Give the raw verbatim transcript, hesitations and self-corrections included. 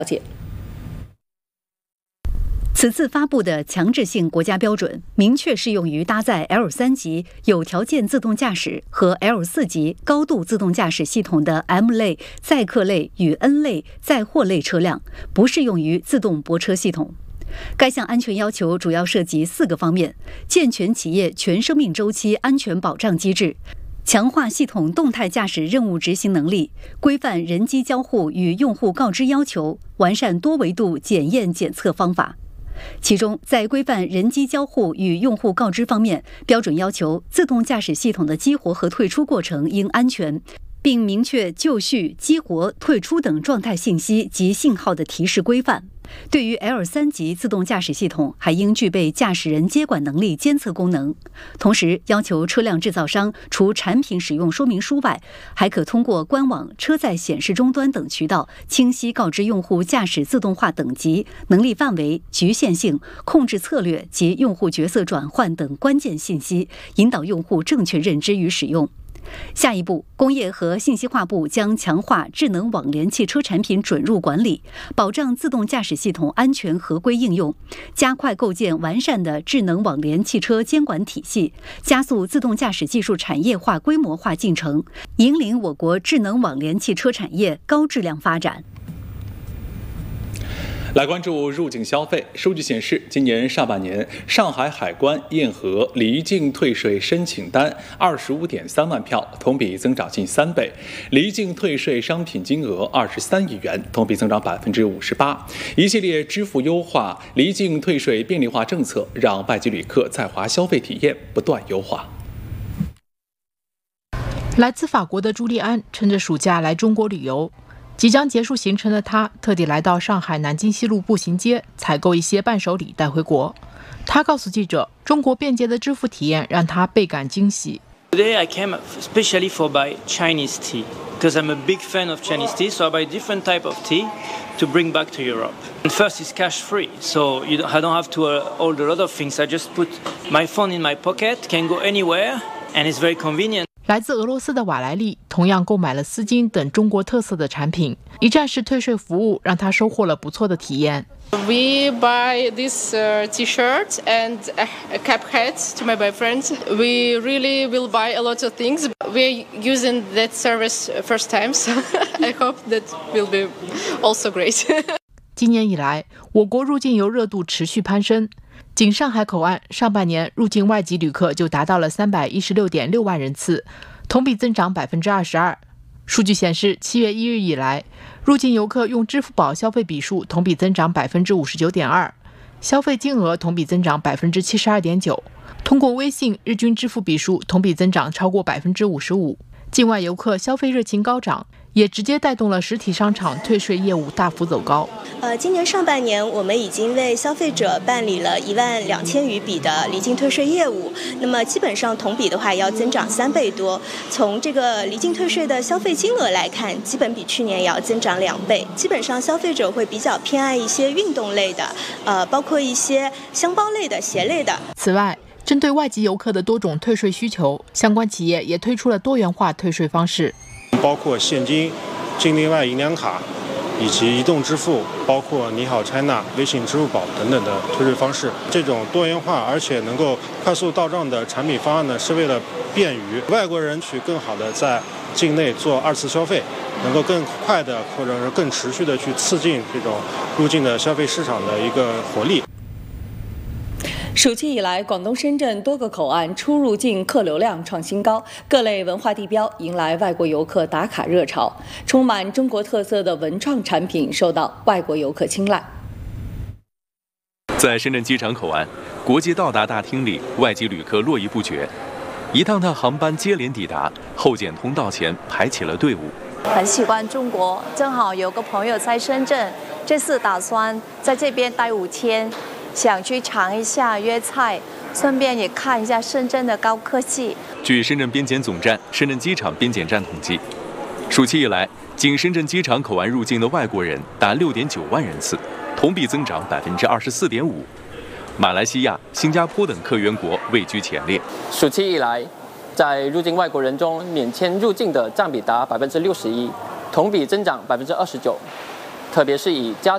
解。 此次发布的强制性国家标准，明确适用于搭载 L 三 级有条件自动驾驶和 L 四 级高度自动驾驶系统的 M 类载客类与 N 类载货类车辆，不适用于自动泊车系统。该项安全要求主要涉及四个方面：健全企业全生命周期安全保障机制，强化系统动态驾驶任务执行能力，规范人机交互与用户告知要求，完善多维度检验检测方法。其中，在规范人机交互与用户告知方面，标准要求自动驾驶系统的激活和退出过程应安全，并明确就绪、激活、退出等状态信息及信号的提示规范。对于 L 三 级自动驾驶系统，还应具备驾驶人接管能力监测功能。同时，要求车辆制造商除产品使用说明书外，还可通过官网、车载显示终端等渠道，清晰告知用户驾驶自动化等级、能力范围、局限性、控制策略及用户角色转换等关键信息，引导用户正确认知与使用。下一步，工业和信息化部将强化智能网联汽车产品准入管理，保障自动驾驶系统安全合规应用，加快构建完善的智能网联汽车监管体系，加速自动驾驶技术产业化规模化进程，引领我国智能网联汽车产业高质量发展。 来关注入境消费。数据显示，今年上半年，上海海关验核离境退税申请单二十五点三万票，同比增长近三倍；离境退税商品金额二十三亿元，同比增长百分之五十八。一系列支付优化、离境退税便利化政策，让外籍旅客在华消费体验不断优化。 来自法国的朱利安趁着暑假来中国旅游。即将结束行程的他，特地来到上海南京西路步行街采购一些伴手礼带回国。他告诉记者，中国便捷的支付体验让他倍感惊喜。 Today I came especially for buy Chinese tea because I'm a big fan of Chinese tea, so I buy different type of tea to bring back to Europe. And first it's cash free, so you don't, I don't have to uh, hold a lot of things. I just put my phone in my pocket, can go anywhere, and it's very convenient. 来自俄罗斯的瓦莱丽同样购买了丝巾等中国特色的产品，一站式退税服务让他收获了不错的体验。 We buy this uh, T-shirt and a cap hat to my boyfriend. We really will buy a lot of things. We're using that service first time, so I hope that will be also great. 今年以来，我国入境游热度持续攀升。仅上海口岸上半年入境外籍旅客就达到了三百一十六点六万人次，同比增长百分之二十二。数据显示，七月一日以来，入境游客用支付宝消费笔数同比增长百分之五十九点二，消费金额同比增长百分之七十二点九。通过微信日均支付笔数同比增长超过百分之五十五。境外游客消费热情高涨，也直接带动了实体商场退税业务大幅走高。 呃，今年上半年，我们已经为消费者办理了一万两千余笔的离境退税业务，那么基本上同比的话要增长三倍多。从这个离境退税的消费金额来看，基本比去年也要增长两倍。基本上消费者会比较偏爱一些运动类的，呃，包括一些箱包类的、鞋类的。 此外，针对外籍游客的多种退税需求，相关企业也推出了多元化退税方式， 包括现金、境内外银两卡以及移动支付，包括你好 China、微信、支付宝等等的退税方式。这种多元化而且能够快速到账的产品方案呢，是为了便于外国人去更好的在境内做二次消费，能够更快的或者是更持续的去刺激这种入境的消费市场的一个活力。 暑期以来，广东深圳多个口岸出入境客流量创新高，各类文化地标迎来外国游客打卡热潮，充满中国特色的文创产品受到外国游客青睐。 在深圳机场口岸，国际到达大厅里，外籍旅客络绎不绝，一趟趟航班接连抵达，候检通道前排起了队伍。 很喜欢中国，正好有个朋友在深圳，这次打算在这边待五天。想去尝一下粤菜，顺便也看一下深圳的高科技。 据深圳边检总站、深圳机场边检站统计，暑期以来，仅深圳机场口岸入境的外国人达六点九万人次，同比增长百分之二十四点五。马来西亚、新加坡等客源国位居前列。 暑期以来，在入境外国人中，免签入境的占比达百分之六十一，同比增长百分之二十九。特别是以家